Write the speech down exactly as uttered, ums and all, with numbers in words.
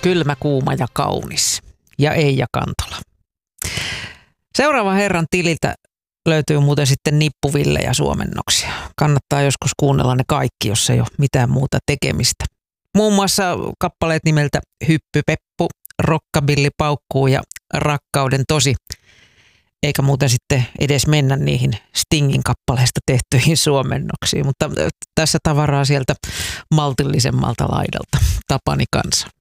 Kylmä, kuuma ja kaunis. Ja Eija Kantola. Seuraavan herran tililtä löytyy muuten sitten nippuvillejä suomennoksia. Kannattaa joskus kuunnella ne kaikki, jos ei ole mitään muuta tekemistä. Muun muassa kappaleet nimeltä Hyppypeppu, Rockabilly paukkuu ja Rakkauden tosi. Eikä muuten sitten edes mennä niihin Stingin kappaleista tehtyihin suomennoksiin. Mutta tässä tavaraa sieltä maltillisemmalta laidalta. Tapani kanssa.